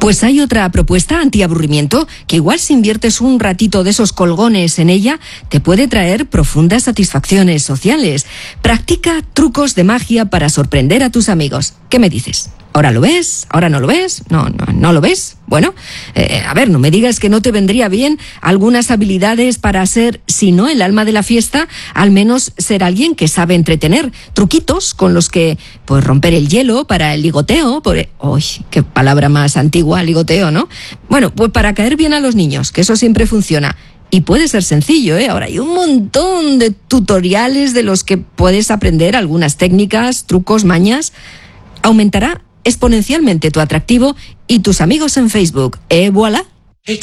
Pues hay otra propuesta antiaburrimiento que igual si inviertes un ratito de esos colgones en ella te puede traer profundas satisfacciones sociales. Practica trucos de magia para sorprender a tus amigos. ¿Qué me dices? ¿Ahora lo ves? ¿Ahora no lo ves? ¿No lo ves? Bueno, a ver, no me digas que no te vendría bien algunas habilidades para ser, si no el alma de la fiesta, al menos ser alguien que sabe entretener. Truquitos con los que, pues, romper el hielo para el ligoteo. ¡Uy, qué palabra más antigua, ligoteo, ¿no? Bueno, pues para caer bien a los niños, que eso siempre funciona. Y puede ser sencillo, ¿eh? Ahora hay un montón de tutoriales de los que puedes aprender algunas técnicas, trucos, mañas. Aumentará exponencialmente tu atractivo y tus amigos en Facebook. ¡Voilà!